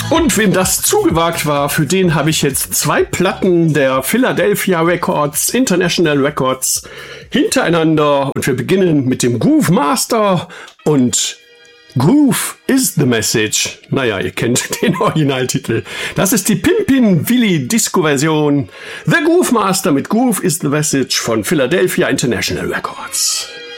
Und wem das zugewagt war, für den habe ich jetzt 2 Platten der Philadelphia Records, International Records, hintereinander. Und wir beginnen mit dem Groove Master und Groove is the Message. Naja, ihr kennt den Originaltitel. Das ist die Pimpin Willi Disco Version. The Groove Master mit Groove is the Message von Philadelphia International Records.